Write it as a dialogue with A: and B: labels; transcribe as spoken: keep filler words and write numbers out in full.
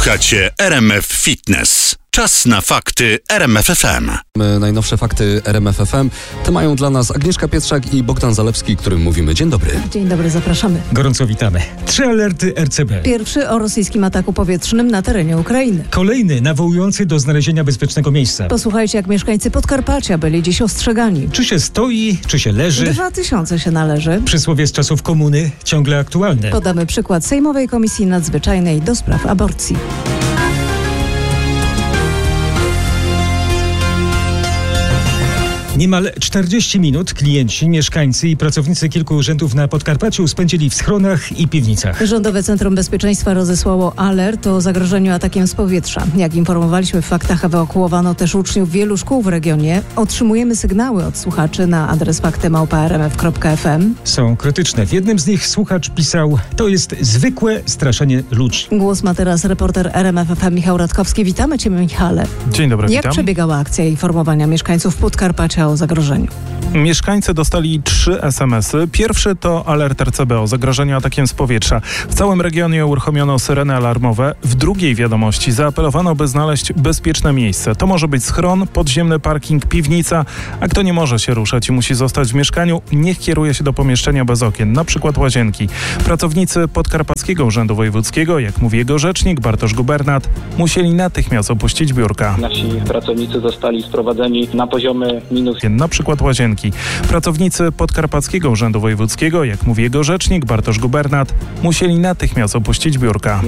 A: Słuchacie R M F Fitness. Czas na fakty R M F F M.
B: Najnowsze fakty R M F F M. Te mają dla nas Agnieszka Pietrzak i Bogdan Zalewski, którym mówimy dzień dobry.
C: Dzień dobry, zapraszamy.
D: Gorąco witamy. Trzy alerty R C B.
C: Pierwszy o rosyjskim ataku powietrznym na terenie Ukrainy.
D: Kolejny nawołujący do znalezienia bezpiecznego miejsca.
C: Posłuchajcie, jak mieszkańcy Podkarpacia byli dziś ostrzegani.
D: Czy się stoi, czy się leży?
C: Dwa tysiące się należy.
D: Przysłowie z czasów komuny ciągle aktualne.
C: Podamy przykład Sejmowej Komisji Nadzwyczajnej do spraw aborcji.
D: Niemal czterdzieści minut klienci, mieszkańcy i pracownicy kilku urzędów na Podkarpaciu spędzili w schronach i piwnicach.
C: Rządowe Centrum Bezpieczeństwa rozesłało alert o zagrożeniu atakiem z powietrza. Jak informowaliśmy w faktach, ewakuowano też uczniów wielu szkół w regionie. Otrzymujemy sygnały od słuchaczy na adres fakty małpa r m f kropka f m.
D: Są krytyczne. W jednym z nich słuchacz pisał: to jest zwykłe straszenie ludzi.
C: Głos ma teraz reporter R M F F M Michał Radkowski. Witamy Cię, Michale.
E: Dzień dobry,
C: Jak
E: witam.
C: przebiegała akcja informowania mieszkańców Podkarpacia o zagrożeniu?
E: Mieszkańcy dostali trzy es em esy. Pierwszy to alert R C B o zagrożeniu atakiem z powietrza. W całym regionie uruchomiono syreny alarmowe. W drugiej wiadomości zaapelowano, by znaleźć bezpieczne miejsce. To może być schron, podziemny parking, piwnica, a kto nie może się ruszać i musi zostać w mieszkaniu, niech kieruje się do pomieszczenia bez okien, na przykład łazienki. Pracownicy Podkarpackiego Urzędu Wojewódzkiego, jak mówi jego rzecznik Bartosz Gubernat, musieli natychmiast opuścić biurka.
F: Nasi pracownicy zostali sprowadzeni na poziomy minus
E: Na przykład łazienki. Pracownicy Podkarpackiego Urzędu Wojewódzkiego, jak mówi jego rzecznik Bartosz Gubernat, musieli natychmiast opuścić biurka.